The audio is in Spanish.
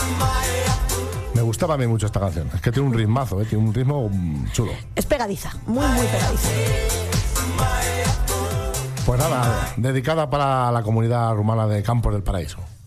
Me gustaba a mí mucho esta canción. Es que tiene un ritmazo, tiene un ritmo chulo. Es pegadiza, muy, muy pegadiza. Pues nada, dedicada para la comunidad rumana de Campos del Paraíso.